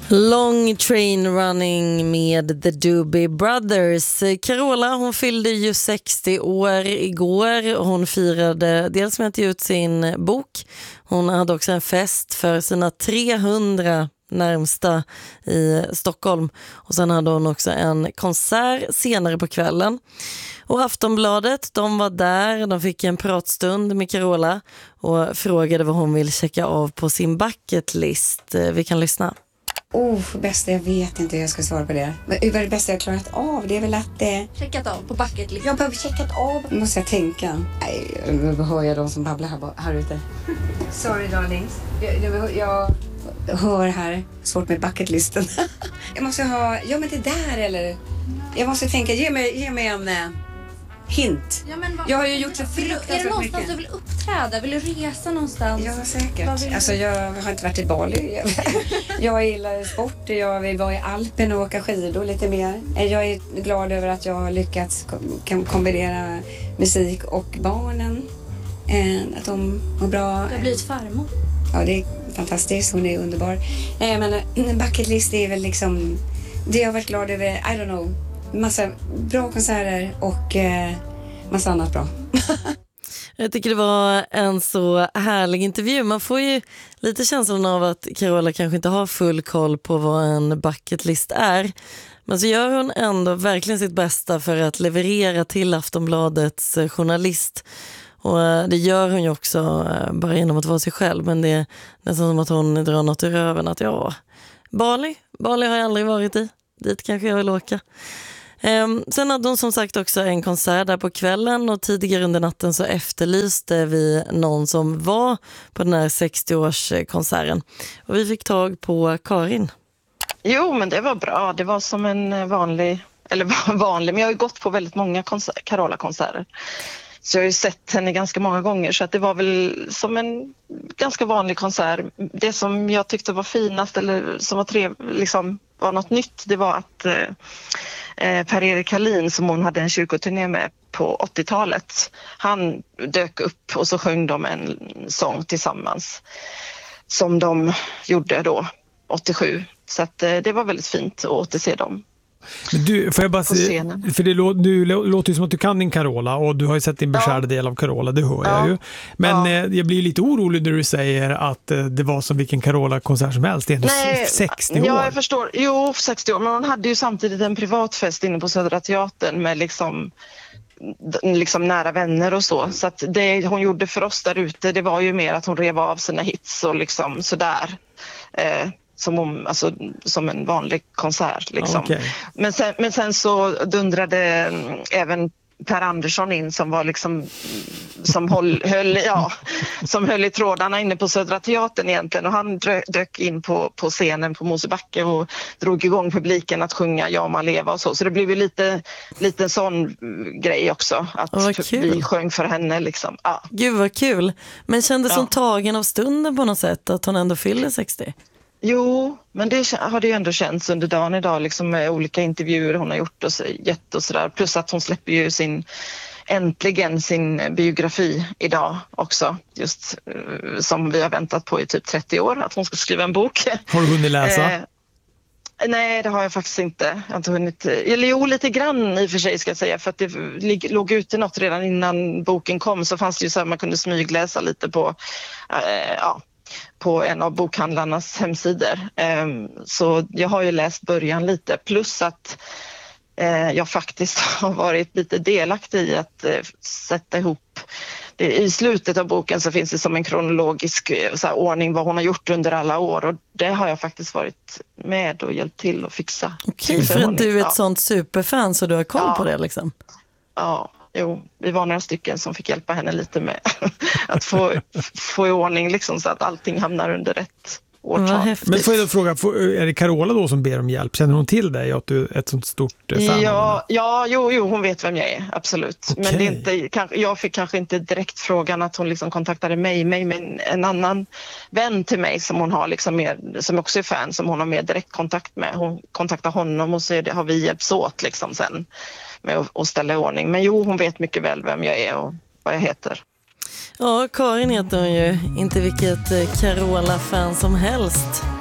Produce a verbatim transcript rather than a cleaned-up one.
Long Train Running med The Doobie Brothers. Carola, hon fyllde ju sextio år igår. Hon firade dels med att ge ut sin bok. Hon hade också en fest för sina trehundra närmsta i Stockholm. Och sen hade hon också en konsert senare på kvällen. Och Aftonbladet, de var där. De fick en pratstund med Carola och frågade vad hon vill checka av på sin bucket list. Vi kan lyssna. Oh, bästa, jag vet inte hur jag ska svara på det. Men vad är det bästa jag klarat av? Det är väl att... Eh... Checkat av på bucket list. Jag behöver checkat av. Måste jag tänka. Nej, nu hör jag de som babblar här, här ute. Sorry darlings. Jag, jag, jag hör här. Svårt med bucketlisten. Jag måste ha... Ja, men det där eller... Jag måste tänka, ge mig, ge mig en... Eh... hint. Ja, men vad, jag har ju gjort så fruktansvärt mycket. Är det någonstans mycket. Du vill uppträda? Vill du resa någonstans? Ja, säkert. Alltså, jag har inte varit i Bali. Jag gillar sport. Jag vill vara i Alpen och åka skidor lite mer. Jag är glad över att jag har lyckats kom- kombinera musik och barnen. Att de mår bra. Du har blivit farmor. Ja, det är fantastiskt. Hon är underbar. Nej, men en bucket list är väl liksom... Det jag har varit glad över, I don't know... Massa bra konserter och eh, massa annat bra. Jag tycker det var en så härlig intervju. Man får ju lite känslan av att Carola kanske inte har full koll på vad en bucket list är. Men så gör hon ändå verkligen sitt bästa för att leverera till Aftonbladets journalist. Och det gör hon ju också bara genom att vara sig själv. Men det är nästan som att hon drar något ur röven att ja, Bali, Bali har jag aldrig varit i. Dit kanske jag vill åka. Um, sen hade hon som sagt också en konsert där på kvällen och tidigare under natten så efterlyste vi någon som var på den här sextio-årskonserten. Och vi fick tag på Karin. Jo, men det var bra. Det var som en vanlig, eller vanlig, men jag har ju gått på väldigt många konser- Carola-konserter. Så jag har ju sett henne ganska många gånger så att det var väl som en ganska vanlig konsert. Det som jag tyckte var finast eller som var trevligt, liksom var något nytt, det var att eh, Per-Erik Hallin som hon hade en kyrkoturné med på åttiotalet, han dök upp och så sjöng de en sång tillsammans som de gjorde då åttiosju. Så att eh, det var väldigt fint att återse dem. Men du, får jag bara se, för det lå, du låter ju som att du kan din Carola och du har ju sett din beskärda ja. del av Carola, det hör ja. jag ju. Men ja. eh, jag blir lite orolig när du säger att eh, det var som vilken Carola-konsert som helst. Det är ändå Nej, sextio år. Ja, jag förstår. Jo, sextio år. Men hon hade ju samtidigt en privatfest inne på Södra Teatern med liksom, liksom nära vänner och så. Så att det hon gjorde för oss där ute, det var ju mer att hon rev av sina hits och liksom sådär. Eh, Som, om, alltså, som en vanlig konsert liksom. Okay. Men, sen, men sen så dundrade även Per Andersson in som var liksom som höll, höll, ja, som höll i trådarna inne på Södra Teatern egentligen, och han dök in på, på scenen på Mosebacke och drog igång publiken att sjunga Ja man leva och så. Så det blev ju lite, lite sån grej också att oh, vi sjöng för henne liksom. Ja. Gud vad kul. Men kändes ja. hon tagen av stunden på något sätt att hon ändå fyller sextio? Jo, men det har det ju ändå känts under dagen idag liksom med olika intervjuer hon har gjort och så, gett och sådär. Plus att hon släpper ju sin, äntligen sin biografi idag också. Just uh, som vi har väntat på i typ trettio år, att hon ska skriva en bok. Har du hunnit läsa? Eh, nej, det har jag faktiskt inte. Jag har inte hunnit, eller jo, lite grann i och för sig ska jag säga. För att det låg ute något redan innan boken kom, så fanns det ju så att man kunde smygläsa lite på... Uh, ja. på en av bokhandlarnas hemsidor. Så jag har ju läst början lite, plus att jag faktiskt har varit lite delaktig i att sätta ihop det. I slutet av boken så finns det som en kronologisk så här, ordning vad hon har gjort under alla år, och det har jag faktiskt varit med och hjälpt till att fixa. Okej, för att du är ett ja. sånt superfan så du har koll ja. på det liksom. Ja. Jo, vi var några stycken som fick hjälpa henne lite med att få, få i ordning liksom, så att allting hamnar under rätt årtal. Men får jag då fråga, är det Carola då som ber om hjälp? Känner hon till dig att du är ett sånt stort fan? Ja, ja jo, jo, hon vet vem jag är, absolut. Okay. Men det är inte, kanske, jag fick kanske inte direkt frågan att hon liksom kontaktade mig, mig men en annan vän till mig som hon har liksom mer, som också är fan, som hon har mer direkt kontakt med. Hon kontaktar honom och så är det, har vi hjälps åt liksom sen med att ställa i ordning. Men jo, hon vet mycket väl vem jag är och vad jag heter. Ja, Karin heter hon ju. Inte vilket Carola-fan som helst.